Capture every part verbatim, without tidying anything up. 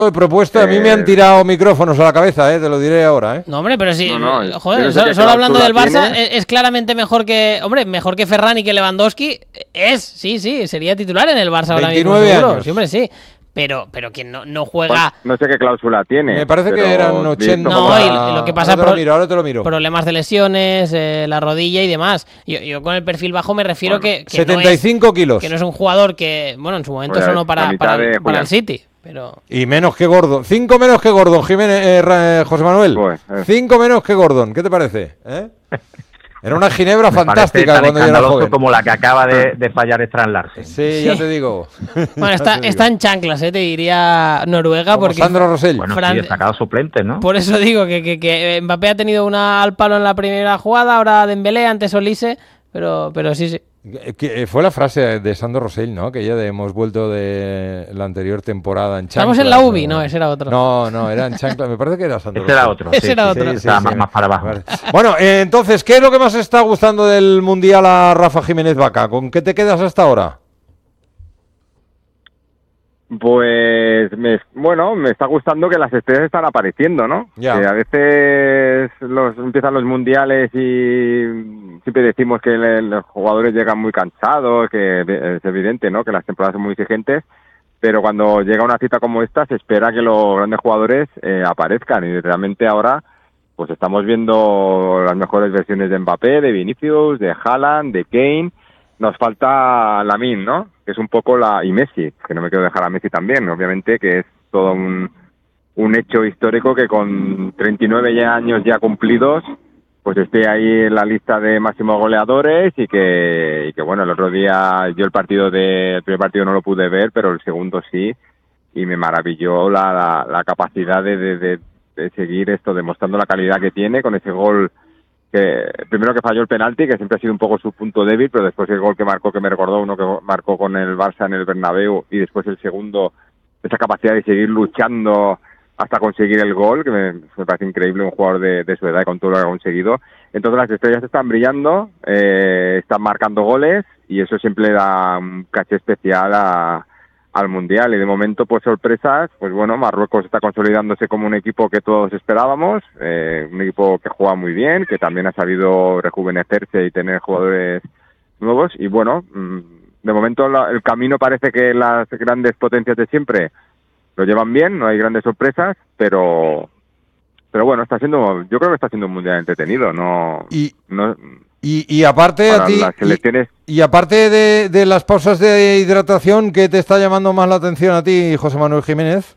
He propuesto, a mí me han tirado micrófonos a la cabeza, eh, te lo diré ahora, ¿eh? No, hombre, pero sí, no, no, joder, solo, solo hablando del Barça, es, es claramente mejor que, hombre, mejor que Ferran y que Lewandowski, es, sí, sí, sería titular en el Barça ahora mismo, seguro, años. Sí, hombre, sí, pero, pero que no, no juega... No sé qué cláusula tiene. Me parece que eran ochenta... No, y lo que pasa... Ahora te lo miro, ahora te lo miro. Problemas de lesiones, eh, la rodilla y demás. Yo, yo con el perfil bajo me refiero bueno, que, que setenta y cinco no es, kilos. Que no es un jugador que, bueno, en su momento pues sonó para, para, para el City. Pero... Y menos que Gordon. Cinco menos que Gordon, Jiménez, eh, José Manuel. Pues, eh. Cinco menos que Gordon. ¿Qué te parece? ¿Eh? Era una ginebra Me fantástica tan cuando yo era joven. Como la que acaba de, de fallar Strand Larsen. Sí, sí, ya te digo. Bueno, está, te está digo. en chanclas, ¿eh? Te diría Noruega. Como porque Sandro Rosell. Bueno, Fran... sí, ha sacado suplentes, ¿no? Por eso digo que, que, que Mbappé ha tenido una al palo en la primera jugada, ahora Dembélé, antes Olise, pero, pero sí, sí. Que fue la frase de Sandro Rosell, ¿no? Que ya de, hemos vuelto de la anterior temporada en chanclas. ¿Estamos en la U B I? No, no, ese era otro. No, no, era en chanclas. Me parece que era Sandro Ese Rosell. era otro. Ese sí, era sí, otro. Sí, sí, Estaba sí, más, más para abajo. Vale. Bueno, eh, entonces, ¿qué es lo que más está gustando del Mundial a Rafa Jiménez Vaca? ¿Con qué te quedas hasta ahora? Pues, me, bueno, me está gustando que las estrellas están apareciendo, ¿no? Ya. Que a veces los, empiezan los mundiales y siempre decimos que le, los jugadores llegan muy cansados, que es evidente, ¿no? Que las temporadas son muy exigentes, pero cuando llega una cita como esta se espera que los grandes jugadores eh, aparezcan y realmente ahora pues estamos viendo las mejores versiones de Mbappé, de Vinicius, de Haaland, de Kane. Nos falta Lamine, ¿no? Que es un poco la... y Messi, que no me quiero dejar a Messi también, obviamente, que es todo un, un hecho histórico que con treinta y nueve ya años ya cumplidos, pues esté ahí en la lista de máximos goleadores y que, y que bueno, el otro día yo el partido de, el primer partido no lo pude ver, pero el segundo sí, y me maravilló la, la, la capacidad de, de, de, de seguir esto, demostrando la calidad que tiene con ese gol. Que primero que falló el penalti, que siempre ha sido un poco su punto débil, pero después el gol que marcó, que me recordó uno que marcó con el Barça en el Bernabéu, y después el segundo, esa capacidad de seguir luchando hasta conseguir el gol, que me, me parece increíble un jugador de, de su edad y con todo lo que ha conseguido. Entonces las estrellas están brillando, eh, están marcando goles, y eso siempre le da un caché especial a al Mundial, y de momento pues sorpresas, pues bueno, Marruecos está consolidándose como un equipo que todos esperábamos, eh, un equipo que juega muy bien, que también ha sabido rejuvenecerse y tener jugadores nuevos, y bueno, de momento la, el camino parece que las grandes potencias de siempre lo llevan bien, no hay grandes sorpresas, pero pero bueno, está siendo, yo creo que está siendo un Mundial entretenido, no... Y... no Y, y aparte a ti, y, y aparte de, de las pausas de hidratación, ¿qué te está llamando más la atención a ti, José Manuel Jiménez?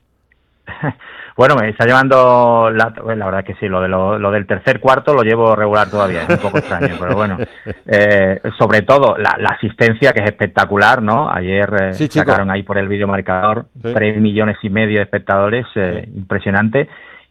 Bueno, me está llamando, la, la verdad que sí, lo, de lo, lo del tercer cuarto lo llevo regular todavía, es un poco extraño, pero bueno, eh, sobre todo la, la asistencia, que es espectacular, ¿no? Ayer eh, sí, sacaron ahí por el videomarcador sí. tres millones y medio de espectadores, eh, sí. impresionante.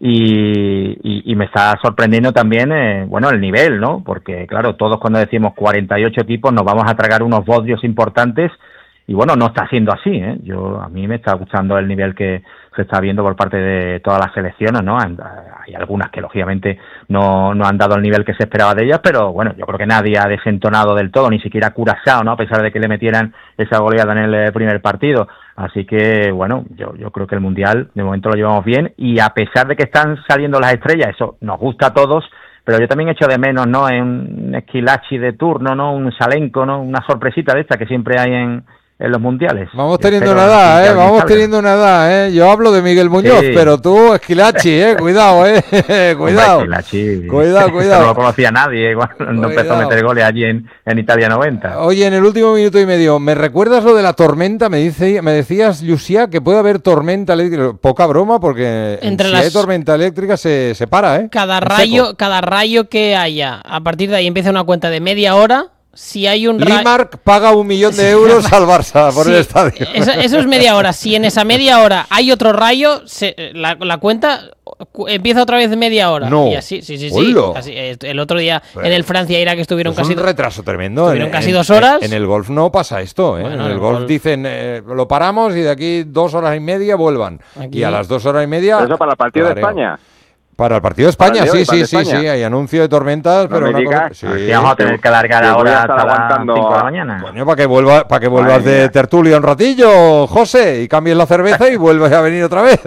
Y, y, y me está sorprendiendo también, eh, bueno, el nivel, ¿no? Porque, claro, todos cuando decimos cuarenta y ocho equipos nos vamos a tragar unos vodios importantes y, bueno, no está siendo así, ¿eh? Yo, a mí me está gustando el nivel que se está viendo por parte de todas las selecciones, ¿no? Hay algunas que, lógicamente, no, no han dado el nivel que se esperaba de ellas, pero, bueno, yo creo que nadie ha desentonado del todo, ni siquiera Curazao, ¿no? A pesar de que le metieran esa goleada en el primer partido. Así que, bueno, yo, yo creo que el Mundial de momento lo llevamos bien, y a pesar de que están saliendo las estrellas, eso nos gusta a todos, pero yo también echo de menos, ¿no? En un Esquilachi de turno, ¿no? Un Salenko, ¿no? Una sorpresita de esta que siempre hay en, en los mundiales. Vamos teniendo una edad, ¿eh? Vamos teniendo una edad, ¿eh? Yo hablo de Miguel Muñoz, sí. Pero tú, Esquilachi, ¿eh? Cuidado, ¿eh? Cuidado. Hombre, Esquilachi. Cuidado, cuidado. No lo conocía nadie cuando empezó a meter goles allí en, en Italia noventa. Oye, en el último minuto y medio, ¿me recuerdas lo de la tormenta? Me dice, me decías, Lucia, que puede haber tormenta eléctrica. Poca broma, porque Entre si las... hay tormenta eléctrica se, se para, ¿eh? Cada rayo, cada rayo que haya, a partir de ahí empieza una cuenta de media hora. Si hay un ra... Limark paga un millón de euros al Barça por sí, el estadio. Eso, eso es media hora. Si en esa media hora hay otro rayo, se, la, la cuenta empieza otra vez media hora. No. Y así, sí, sí, sí. Casi, el otro día pero, en el Francia-Irak estuvieron casi... Es un retraso tremendo. Estuvieron en, casi en, dos horas. En, en el golf no pasa esto, ¿eh? Bueno, en el, el golf, golf dicen, eh, lo paramos y de aquí dos horas y media vuelvan. Aquí. Y a las dos horas y media... ¿Eso para el partido de España? Para el partido de España, sí, sí, sí, sí, hay anuncio de tormentas, no pero me una cosa... Sí, sí, vamos a tener que alargar ahora hasta las cinco de la mañana. Coño, para que vuelva, para que vuelvas de tertulia un ratillo, José, y cambies la cerveza y vuelvas a venir otra vez.